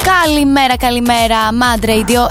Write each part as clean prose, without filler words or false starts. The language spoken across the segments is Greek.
Καλημέρα, Mad Radio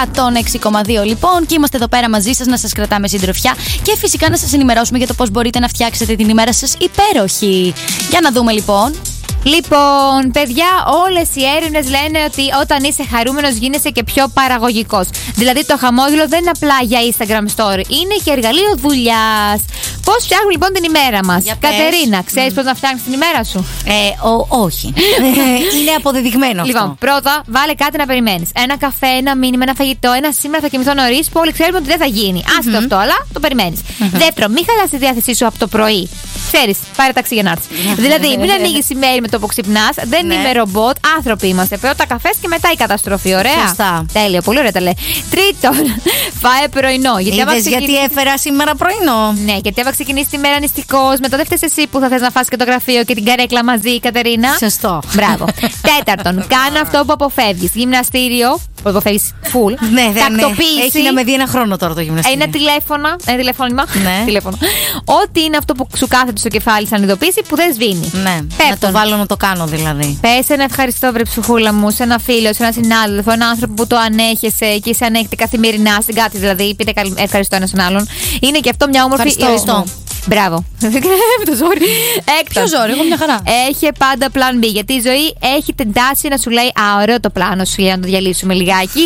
106,2 λοιπόν. Και είμαστε εδώ πέρα μαζί σας να σας κρατάμε συντροφιά και φυσικά να σας ενημερώσουμε για το πώς μπορείτε να φτιάξετε την ημέρα σας υπέροχη. Για να δούμε λοιπόν. Λοιπόν, παιδιά, όλες οι έρευνες λένε ότι όταν είσαι χαρούμενος γίνεσαι και πιο παραγωγικός. Δηλαδή το χαμόγελο δεν είναι απλά για Instagram story, είναι και εργαλείο δουλειάς. Πώς φτιάχνουμε λοιπόν την ημέρα μας? Κατερίνα, ξέρεις πώς να φτιάχνεις την ημέρα σου? Όχι. Είναι αποδεδειγμένο αυτό. Λοιπόν, πρώτα βάλε κάτι να περιμένεις. Ένα καφέ, ένα μήνυμα, ένα φαγητό, ένα σήμερα θα κοιμηθώ νωρίς, που όλοι ξέρουμε ότι δεν θα γίνει. Άστο αυτό, αλλά το περιμένεις. Δεύτερο, μην χαλάς τη διάθεσή σου από το πρωί. Ξέρεις, πάρε ταξί για να έρθεις. Δηλαδή, μην ανοίγεις η μέρη με το που ξυπνάς. Δεν είμαι ρομπότ, άνθρωποι είμαστε. Πρώτα καφές και μετά η καταστροφή. Ωραία. Σωστά. Τέλεια, πολύ ωραία τα λέει. Τρίτον, φάε πρωινό. Γιατί έφερα σήμερα πρωινό. Ναι, γιατί έβα ξεκινήσει τη μέρα νηστικός. Μετά δεν φταίς εσύ που θα θες να φας και το γραφείο και την καρέκλα μαζί, Κατερίνα. Σωστό. Μπράβο. Τέταρτον, κάνε αυτό που αποφεύγεις. Γυμναστήριο. Που αποφεύγεις full. Ναι, τακτοποίηση. Έχει να με δει ένα χρόνο τώρα το γυμναστήριο. Ένα τηλέφωνημα. Ναι. Τηλέφωνο. Ό,τι είναι αυτό που σου κάθεται στο κεφάλι σαν ειδοποίηση που δεν σβήνει. Ναι. Να το βάλω να το κάνω δηλαδή. Πες ένα ευχαριστώ, βρε ψυχούλα μου, σε ένα φίλο, σε ένα συνάδελφο, ένα άνθρωπο που το ανέχεσαι και σε ανέχεται καθημερινά στην κάτι δηλαδή. Πείτε ευχαριστώ ένα στον άλλον. Είναι και αυτό μια όμορφη ευχαριστώ. Μπράβο. Με το ζόρι. Ποιο ζόρι, εγώ μια χαρά. Έχει πάντα πλάν B. Γιατί η ζωή έχει την τάση να σου λέει α, ωραίο το πλάνο σου, για να το διαλύσουμε λιγάκι.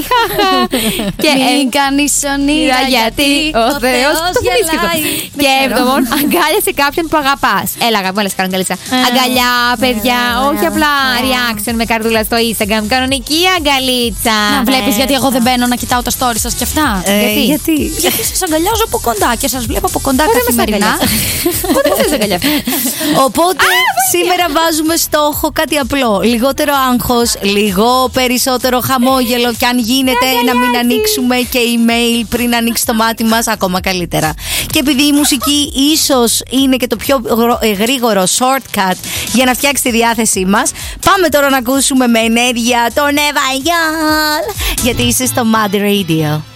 Και μην κάνεις ονείρα γιατί ο Θεός γελάει. Και έβδομον, αγκάλιασε κάποιον που αγαπάς. Έλα, αγαπώ, έλα, κάνω αγκαλίτσα. Αγκαλιά, παιδιά, όχι απλά reaction με καρδούλα στο Instagram. Κανονική αγκαλίτσα. Να βλέπεις γιατί εγώ δεν μπαίνω να κοιτάω τα stories σας κι αυτά. Γιατί σας αγκαλιάζω από κοντά και σας βλέπω από κοντά καθημερινά. Πότε δεν αγκαλιά. Οπότε σήμερα βάζουμε στόχο κάτι απλό. Λιγότερο άγχος, λίγο περισσότερο χαμόγελο. Και αν γίνεται να μην ανοίξουμε και email πριν ανοίξει το μάτι μας, ακόμα καλύτερα. Και επειδή η μουσική ίσως είναι και το πιο γρήγορο shortcut για να φτιάξει τη διάθεσή μας, πάμε τώρα να ακούσουμε με ενέργεια τον Εβαγιάλ, γιατί είσαι στο Mad Radio.